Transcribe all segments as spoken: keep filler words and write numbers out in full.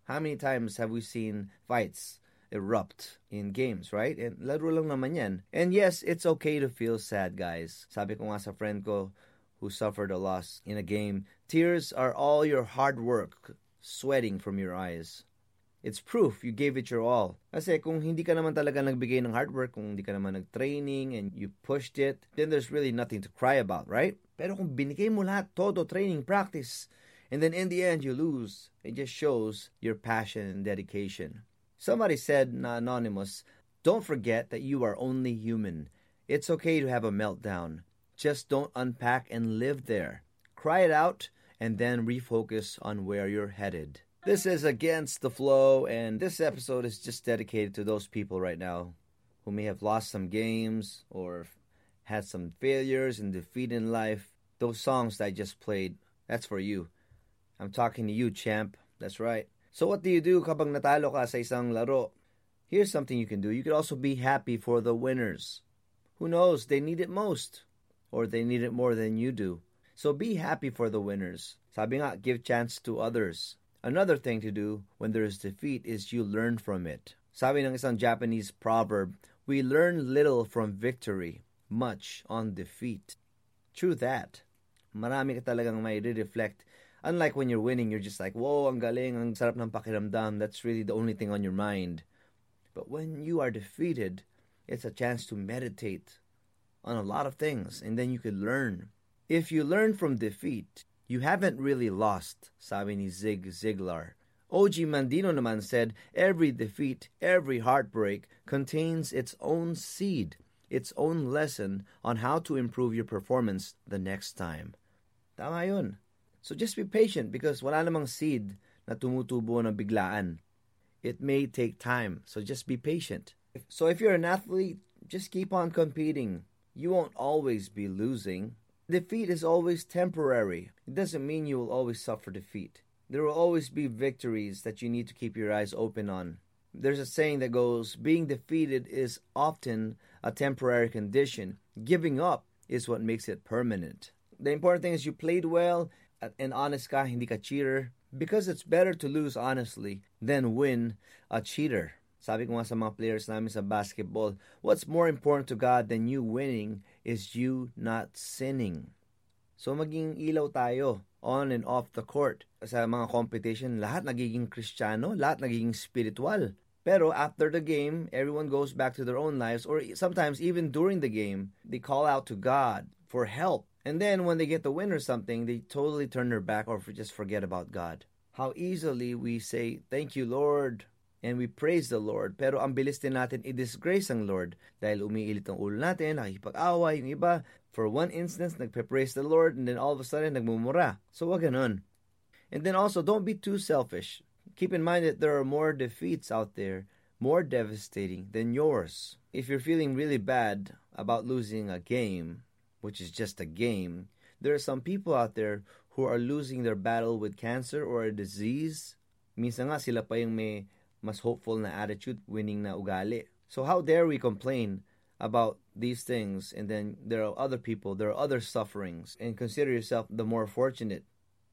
How many times have we seen fights erupt in games, right? And laro lang naman yan. And yes, it's okay to feel sad, guys. Sabi ko nga sa friend ko who suffered a loss in a game, tears are all your hard work sweating from your eyes. It's proof you gave it your all. Kasi kung hindi ka naman talaga nagbigay ng hard work, kung hindi ka naman nag-training and you pushed it, then there's really nothing to cry about, right? Pero kung binigay mo lahat, todo, training, practice, and then in the end you lose, it just shows your passion and dedication. Somebody said, na anonymous, don't forget that you are only human. It's okay to have a meltdown. Just don't unpack and live there. Cry it out and then refocus on where you're headed. This is Against the Flow, and this episode is just dedicated to those people right now who may have lost some games or had some failures and defeat in life. Those songs that I just played, that's for you. I'm talking to you, champ. That's right. So what do you do kapag natalo ka sa isang laro? Here's something you can do. You could also be happy for the winners. Who knows? They need it most. Or they need it more than you do. So be happy for the winners. Sabi nga, give chance to others. Another thing to do when there is defeat is you learn from it. Sabi ng isang Japanese proverb, we learn little from victory, much on defeat. True that. Marami ka talagang may re-reflect. Unlike when you're winning, you're just like, whoa, ang galing, ang sarap ng pakiramdam. That's really the only thing on your mind. But when you are defeated, it's a chance to meditate on a lot of things, and then you could learn. If you learn from defeat, you haven't really lost, sabi ni Zig Ziglar. O G Mandino naman said, every defeat, every heartbreak contains its own seed, its own lesson on how to improve your performance the next time. Tama yun. So just be patient because wala namang seed na tumutubo ng biglaan. It may take time, so just be patient. So if you're an athlete, just keep on competing. You won't always be losing. Defeat is always temporary. It doesn't mean you will always suffer defeat. There will always be victories that you need to keep your eyes open on. There's a saying that goes, being defeated is often a temporary condition. Giving up is what makes it permanent. The important thing is you played well, and honest ka, hindi ka cheater. Because it's better to lose honestly than win a cheater. Sabi ko nga sa mga players namin sa basketball, what's more important to God than you winning is you not sinning. So maging ilaw tayo on and off the court. Sa mga competition, lahat nagiging Kristiyano, lahat nagiging spiritual. Pero after the game, everyone goes back to their own lives, or sometimes even during the game, they call out to God for help. And then when they get the win or something, they totally turn their back or just forget about God. How easily we say, thank you, Lord, and we praise the Lord. Pero ang bilis din natin i-disgrace ang Lord dahil umiilit ang ulo natin, nakikipag-awa yung iba. For one instance, nagpe-praise the Lord and then all of a sudden, nagmumura. So wag ganun. And then also, don't be too selfish. Keep in mind that there are more defeats out there, more devastating than yours. If you're feeling really bad about losing a game, which is just a game, there are some people out there who are losing their battle with cancer or a disease. Minsan nga sila pa yung may mas hopeful na attitude, winning na ugali. So how dare we complain about these things, and then there are other people, there are other sufferings, and consider yourself the more fortunate.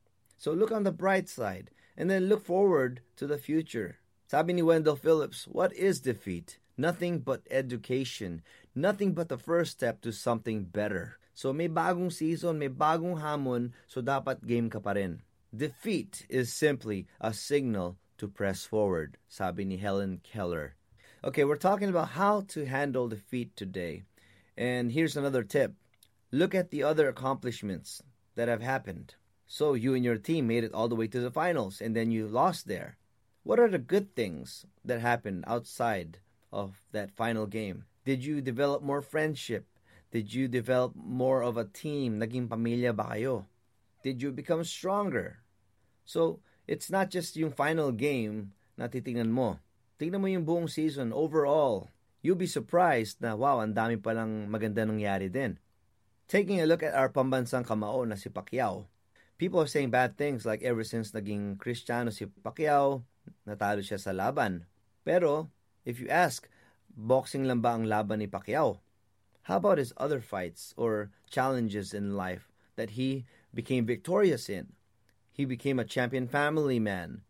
So look on the bright side, and then look forward to the future. Sabi ni Wendell Phillips, what is defeat? Nothing but education. Nothing but the first step to something better. So may bagong season, may bagong hamon, so dapat game ka pa rin. Defeat is simply a signal to press forward, sabi ni Helen Keller. Okay, we're talking about how to handle defeat today. And here's another tip. Look at the other accomplishments that have happened. So you and your team made it all the way to the finals, and then you lost there. What are the good things that happened outside of that final game? Did you develop more friendship? Did you develop more of a team? Naging pamilya ba kayo? Did you become stronger? So, it's not just yung final game na titingnan mo. Tingnan mo yung buong season overall. You'll be surprised na wow, ang dami palang maganda nangyari din. Taking a look at our pambansang kamao na si Pacquiao, people are saying bad things like ever since naging Kristiyano si Pacquiao, natalo siya sa laban. Pero, if you ask, boxing lang ba ang laban ni Pacquiao? How about his other fights or challenges in life that he became victorious in? He became a champion family man.